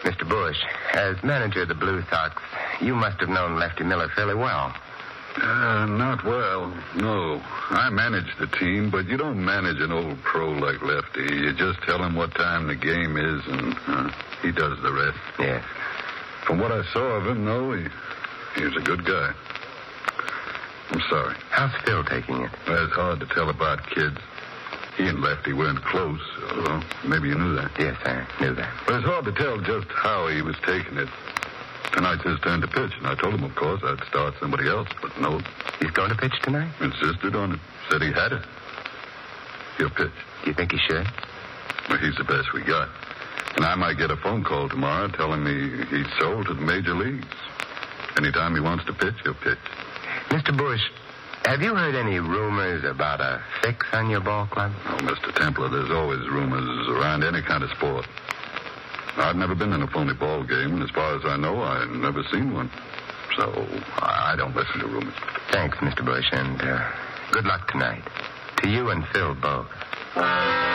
Mr. Bush, as manager of the Blue Sox, you must have known Lefty Miller fairly well. Not well, no. I manage the team, but you don't manage an old pro like Lefty. You just tell him what time the game is, and he does the rest. Yes. From what I saw of him, though, he's a good guy. I'm sorry. How's Phil taking it? Well, it's hard to tell about kids. He and Lefty weren't close, so maybe you knew that. Yes, I knew that. But it's hard to tell just how he was taking it. Tonight's his turn to pitch, and I told him, of course, I'd start somebody else, but no. He's going to pitch tonight? Insisted on it. Said he had it. He'll pitch. Do you think he should? Well, he's the best we got. And I might get a phone call tomorrow telling me he's sold to the major leagues. Anytime he wants to pitch, he'll pitch. Mr. Bush, have you heard any rumors about a fix on your ball club? Oh, Mr. Templer, there's always rumors around any kind of sport. I've never been in a phony ball game, and as far as I know, I've never seen one. So I don't listen to rumors. Thanks, Mr. Bush, and good luck tonight. To you and Phil both.